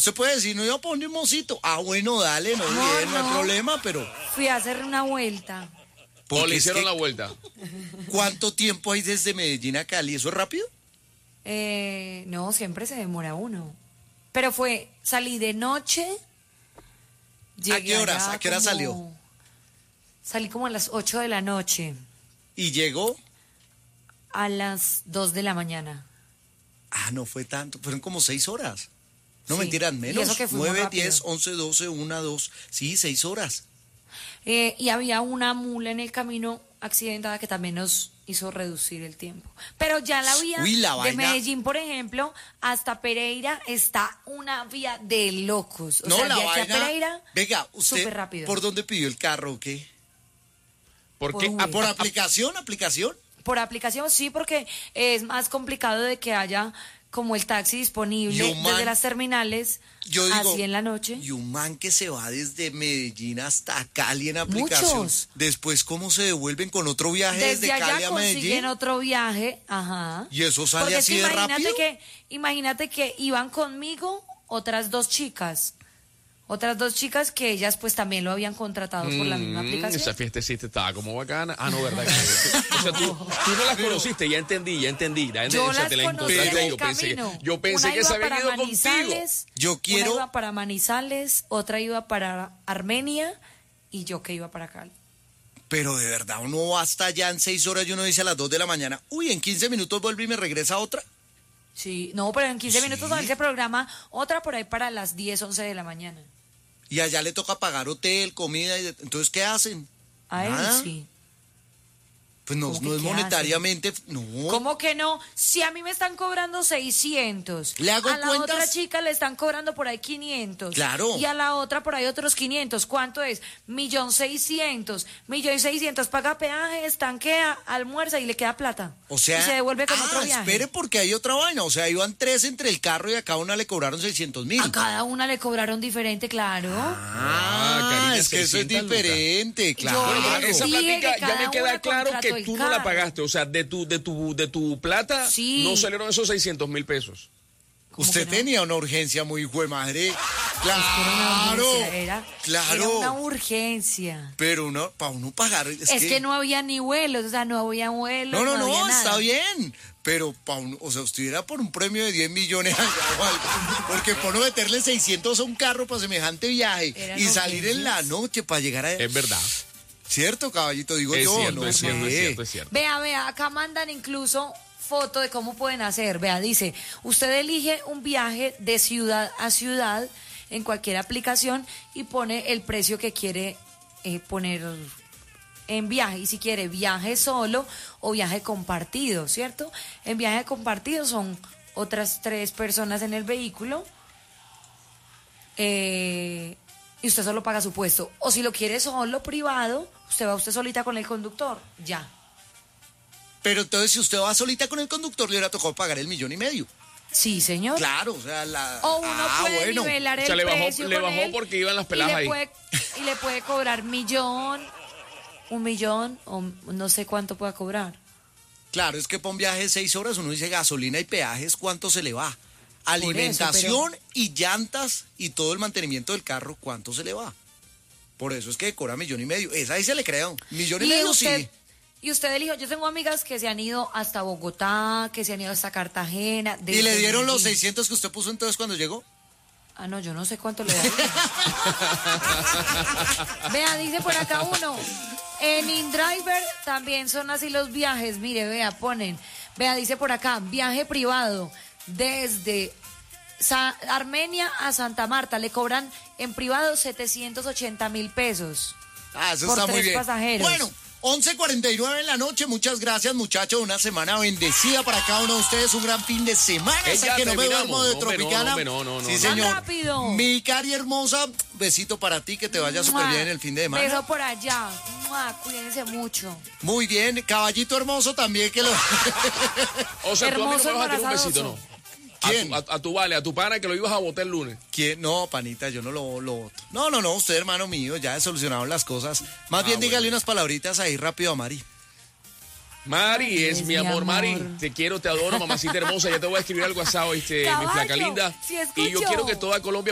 Usted puede decir, no iba a poner un mocito. Ah, bueno, dale, no hay problema, pero... Fui a hacer una vuelta. ¿O le hicieron la vuelta? ¿Cuánto tiempo hay desde Medellín a Cali? ¿Eso es rápido? No, siempre se demora uno. Pero salí de noche. ¿A qué horas? ¿A qué hora salió? Salí como a las 8 de la noche. ¿Y llegó? A las 2 de la mañana. Ah, no fue tanto, fueron como 6 horas. No, Sí. mentiras, Y menos. eso que fuimos 9, rápido. 10, 11, 12, 1, 2. Sí, 6 horas. Y había una mula en el camino accidentada que también nos hizo reducir el tiempo. Pero ya la vía la de vaina. Medellín, por ejemplo, hasta Pereira está una vía de locos. O sea, la de aquí a vaina. Pereira, Venga, ¿usted súper rápido. por dónde pidió el carro o qué? ¿Por qué? Por ¿Por aplicación? Por aplicación sí, porque es más complicado de que haya como el taxi disponible desde las terminales, yo digo, así en la noche. Y un man que se va desde Medellín hasta Cali en aplicación. Muchos. Después, ¿cómo se devuelven con otro viaje desde allá Cali a consiguen Medellín? otro viaje, ajá. ¿Y eso sale Porque así es que de rápido? Imagínate que iban conmigo otras dos chicas que ellas pues también lo habían contratado por la misma aplicación. Esa fiestecita estaba como bacana. Ah, no, ¿verdad? O sea, tú no las conociste, ya entendí. Yo O sea, las te la conocí encontraste en y el camino. yo pensé Una que se iba había para ido contigo. Una iba para Manizales, otra iba para Armenia y yo que iba para Cali. Pero de verdad, uno va hasta allá en 6 horas y uno dice a las 2 de la mañana, uy, en 15 minutos vuelve y me regresa otra. Sí, no, pero en 15 minutos a ese programa, otra por ahí para las 10, 11 de la mañana. Y allá le toca pagar hotel, comida, entonces, ¿qué hacen? A él Nada. sí. Pues no, ¿Cómo que no es qué monetariamente, no. ¿Cómo que no? Si a mí me están cobrando 600, ¿Le hago a la cuentas? otra chica le están cobrando por ahí 500. Claro. Y a la otra por ahí otros 500. ¿Cuánto es? 1.600.000. 1.600.000 paga peaje, estanquea, almuerza y le queda plata. O sea, y se devuelve con otro viaje. espere porque hay otra vaina, o sea, iban 3 entre el carro y a cada una le cobraron 600.000. A cada una le cobraron diferente, claro. Carita, Es que eso es 600 diferente, claro. Bueno, pero esa Dije que plática ya cada me queda una claro contrató que el tú no la carro. pagaste. O sea, de tu plata Sí. no salieron esos 600.000 pesos. Usted que no? tenía una urgencia muy hijo de madre. Claro. Claro, Era una urgencia. Pero para uno pagar. Es que no había ni vuelos, o sea, no había vuelos. No, había nada. está bien. Pero, o sea, usted era por un premio de 10 millones allá o algo. Porque por no meterle 600 a un carro para semejante viaje Eran y salir en la urgencias. noche para llegar a... Es verdad. ¿Cierto, caballito? Digo Es yo, cierto, no es sé. cierto, es cierto. Vea, acá mandan incluso foto de cómo pueden hacer. Vea, dice, usted elige un viaje de ciudad a ciudad en cualquier aplicación y pone el precio que quiere poner en viaje. Y si quiere viaje solo o viaje compartido, ¿cierto? En viaje compartido son otras 3 personas en el vehículo y usted solo paga su puesto. O si lo quiere solo, privado, usted va usted solita con el conductor, ya. Pero entonces, si usted va solita con el conductor, le hubiera tocado pagar el 1,5 millones. Sí, señor. Claro, o sea, O uno puede nivelar O el sea, le precio bajó con él porque iban las peladas ahí. y le puede cobrar 1 millón, o no sé cuánto pueda cobrar. Claro, es que para un viaje de 6 horas uno dice gasolina y peajes, ¿cuánto se le va? Alimentación y llantas y todo el mantenimiento del carro, ¿cuánto se le va? Por eso es que cobra 1,5 millones. Esa ahí se le creo. 1,5 millones sí. Y usted dijo, yo tengo amigas que se han ido hasta Bogotá, que se han ido hasta Cartagena. ¿Y le dieron los Medellín. 600 que usted puso entonces cuando llegó? Ah, no, yo no sé cuánto le da. Vea, dice por acá uno. En InDriver también son así los viajes. Mire, vea, ponen. Vea, dice por acá, viaje privado desde Armenia a Santa Marta. Le cobran en privado 780.000 pesos. Ah, eso por está muy 3 bien. pasajeros. Bueno, 11:49 en la noche. Muchas gracias, muchachos. Una semana bendecida para cada uno de ustedes. Un gran fin de semana. Ya Que no me terminamos. duermo de No, Tropicana. no. Sí, Tan señor. rápido. Mi cari hermosa, besito para ti. Que te vaya súper bien el fin de semana. Beso por allá. ¡Mua! Cuídense mucho. Muy bien. Caballito hermoso también que lo... O sea, tú a mí no Hermoso me vas a tirar un besito, embarazadoso. ¿no? ¿Quién? A tu vale, a tu pana que lo ibas a botar el lunes. ¿Quién? No, panita, yo no lo voto. No, usted, hermano mío, ya he solucionado las cosas. Más bien dígale unas palabritas ahí rápido a Mari. Mari, Ay, es mi amor, Mari. Te quiero, te adoro, mamacita hermosa. Ya te voy a escribir al WhatsApp, mi Caballo, flaca linda. sí Y yo escucho. quiero que toda Colombia